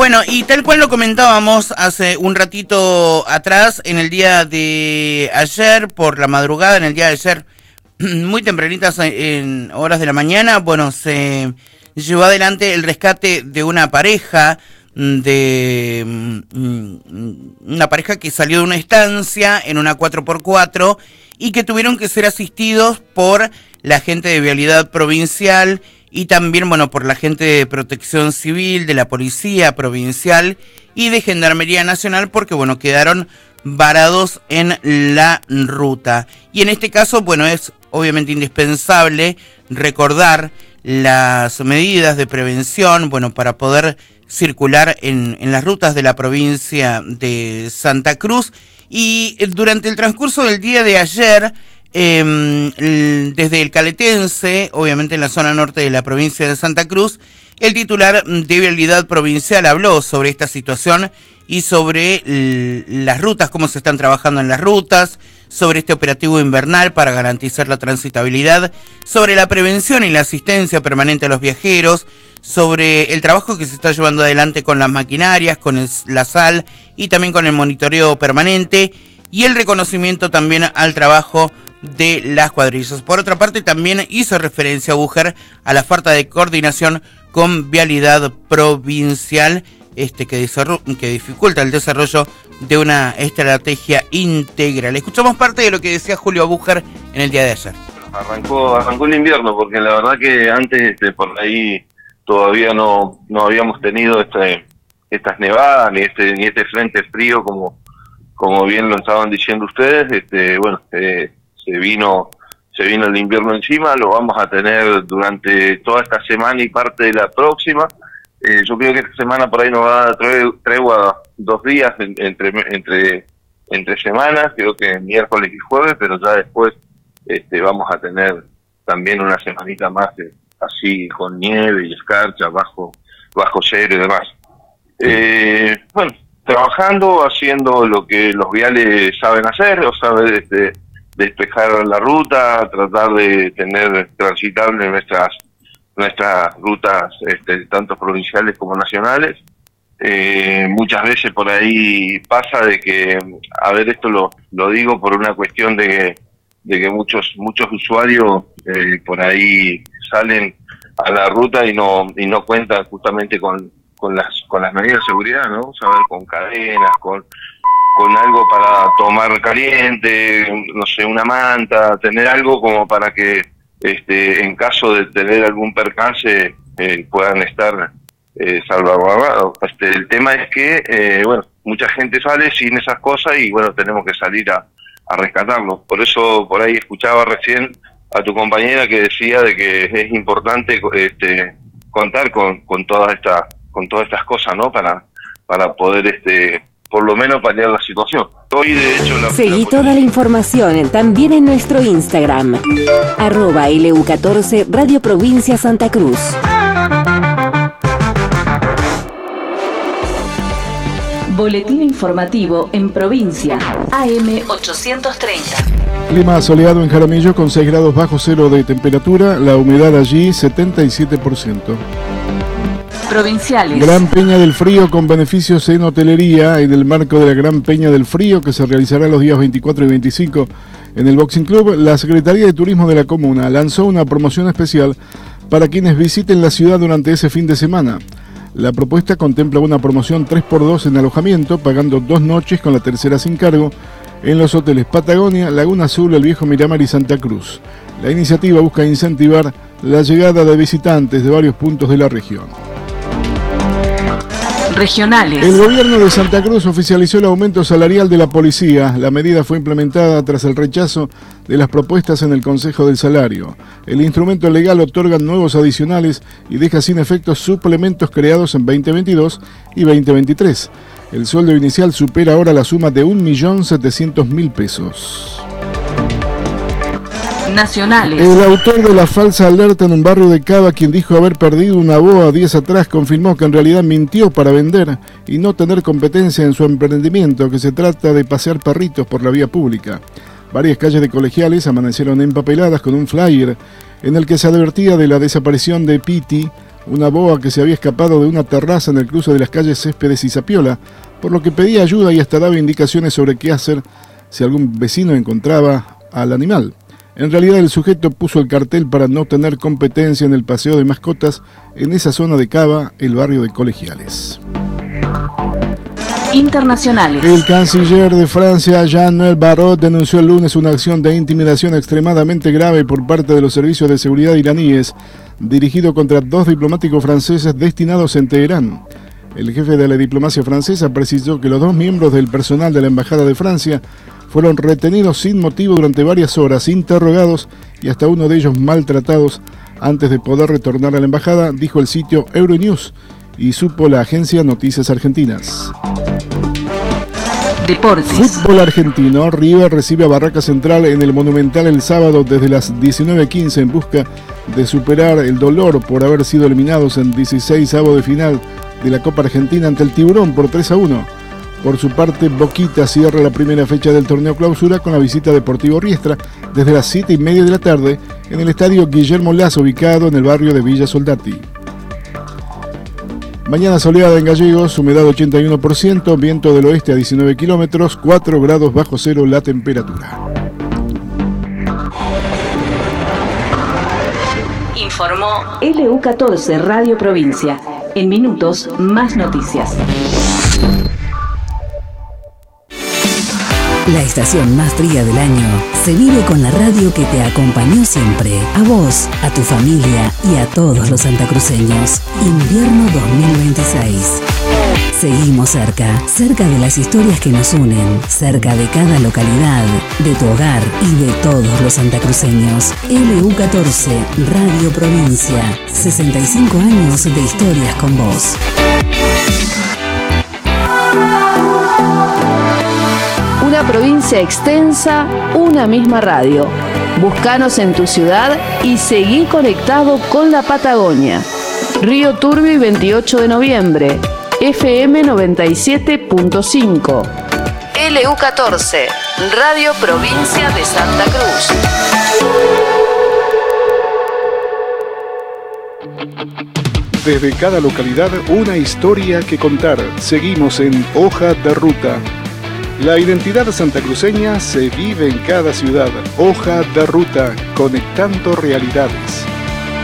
Bueno, y tal cual lo comentábamos hace un ratito atrás, en el día de ayer, por la madrugada, en el día de ayer, muy tempranitas en horas de la mañana, bueno, se llevó adelante el rescate de una pareja, que salió de una estancia en una 4x4 y que tuvieron que ser asistidos por la gente de Vialidad Provincial y también, bueno, por la gente de Protección Civil, de la Policía Provincial y de Gendarmería Nacional, porque, bueno, quedaron varados en la ruta. Y en este caso, bueno, es obviamente indispensable recordar las medidas de prevención, bueno, para poder circular en las rutas de la provincia de Santa Cruz. Y durante el transcurso del día de ayer, desde el Caletense, obviamente en la zona norte de la provincia de Santa Cruz, el titular de Vialidad Provincial habló sobre esta situación y sobre las rutas, cómo se están trabajando en las rutas, sobre este operativo invernal para garantizar la transitabilidad, sobre la prevención y la asistencia permanente a los viajeros, sobre el trabajo que se está llevando adelante con las maquinarias, con la sal y también con el monitoreo permanente y el reconocimiento también al trabajo de las cuadrillas. Por otra parte, también hizo referencia a Búger a la falta de coordinación con Vialidad Provincial, que dificulta el desarrollo de una estrategia integral. Escuchamos parte de lo que decía Julio Búger en el día de ayer. Arrancó el invierno, porque la verdad que antes por ahí todavía no habíamos tenido estas nevadas ni este frente frío como bien lo estaban diciendo ustedes. Se vino el invierno encima, lo vamos a tener durante toda esta semana y parte de la próxima. Yo creo que esta semana por ahí nos va a dar tregua 2 días entre semanas, creo que miércoles y jueves, pero ya después vamos a tener también una semanita más así con nieve y escarcha bajo cero y demás. Trabajando, haciendo lo que los viales saben hacer, o saben despejar la ruta, tratar de tener transitable nuestras rutas, tanto provinciales como nacionales. Muchas veces por ahí pasa de que, a ver, esto lo digo por una cuestión de que muchos usuarios por ahí salen a la ruta y no cuentan justamente con las medidas de seguridad, ¿no? Saber, con cadenas, con algo para tomar caliente, no sé, una manta, tener algo como para que en caso de tener algún percance puedan estar salvaguardados. El tema es que mucha gente sale sin esas cosas y tenemos que salir a rescatarlos. Por eso por ahí escuchaba recién a tu compañera que decía de que es importante contar con todas estas cosas, ¿no? Para poder por lo menos paliar la situación. Hoy, de hecho, seguí toda la información también en nuestro Instagram, @LU14 Radio Provincia Santa Cruz. Boletín informativo en provincia, AM 830. Clima soleado en Jaramillo con 6 grados bajo cero de temperatura, la humedad allí 77%. Provinciales. Gran Peña del Frío con beneficios en hotelería en el marco de la Gran Peña del Frío que se realizará los días 24 y 25 en el Boxing Club. La Secretaría de Turismo de la Comuna lanzó una promoción especial para quienes visiten la ciudad durante ese fin de semana. La propuesta contempla una promoción 3x2 en alojamiento, pagando 2 noches con la tercera sin cargo en los hoteles Patagonia, Laguna Azul, El Viejo Miramar y Santa Cruz. La iniciativa busca incentivar la llegada de visitantes de varios puntos de la región. Regionales. El gobierno de Santa Cruz oficializó el aumento salarial de la policía. La medida fue implementada tras el rechazo de las propuestas en el Consejo del Salario. El instrumento legal otorga nuevos adicionales y deja sin efectos suplementos creados en 2022 y 2023. El sueldo inicial supera ahora la suma de 1.700.000 pesos. Nacionales. El autor de la falsa alerta en un barrio de Cava, quien dijo haber perdido una boa días atrás, confirmó que en realidad mintió para vender y no tener competencia en su emprendimiento, que se trata de pasear perritos por la vía pública. Varias calles de Colegiales amanecieron empapeladas con un flyer en el que se advertía de la desaparición de Piti, una boa que se había escapado de una terraza en el cruce de las calles Céspedes y Zapiola, por lo que pedía ayuda y hasta daba indicaciones sobre qué hacer si algún vecino encontraba al animal. En realidad el sujeto puso el cartel para no tener competencia en el paseo de mascotas en esa zona de Cava, el barrio de Colegiales. Internacionales. El canciller de Francia, Jean-Noël Barrot, denunció el lunes una acción de intimidación extremadamente grave por parte de los servicios de seguridad iraníes, dirigido contra 2 diplomáticos franceses destinados en Teherán. El jefe de la diplomacia francesa precisó que los 2 miembros del personal de la Embajada de Francia fueron retenidos sin motivo durante varias horas, interrogados y hasta uno de ellos maltratados antes de poder retornar a la embajada, dijo el sitio Euronews y supo la agencia Noticias Argentinas. Deportes. Fútbol argentino. River recibe a Barraca Central en el Monumental el sábado desde las 19:15 en busca de superar el dolor por haber sido eliminados en 16avo de final de la Copa Argentina ante el Tiburón por 3-1. Por su parte, Boquita cierra la primera fecha del torneo clausura con la visita a Deportivo Riestra desde las 7:30 de la tarde en el estadio Guillermo Lazo, ubicado en el barrio de Villa Soldati. Mañana soleada en Gallegos, humedad 81%, viento del oeste a 19 kilómetros, 4 grados bajo cero la temperatura. Informó LU14 Radio Provincia. En minutos, más noticias. La estación más fría del año se vive con la radio que te acompañó siempre. A vos, a tu familia y a todos los santacruceños. Invierno 2026. Seguimos cerca de las historias que nos unen, cerca de cada localidad, de tu hogar y de todos los santacruceños. LU14 Radio Provincia. 65 años de historias con vos. Una provincia extensa, una misma radio. Búscanos en tu ciudad y seguí conectado con la Patagonia. Río Turbio y 28 de noviembre, FM 97.5. LU14, Radio Provincia de Santa Cruz. Desde cada localidad, una historia que contar. Seguimos en Hoja de Ruta. La identidad santacruceña se vive en cada ciudad. Hoja de Ruta, conectando realidades.